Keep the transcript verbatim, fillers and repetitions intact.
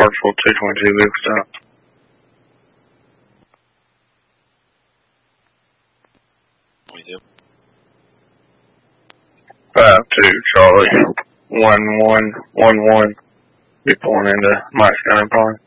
Hartsville two twenty-two, vehicle stop. We do. five two Charlie, one one one one. Be pulling into Mike's Gunner Pond.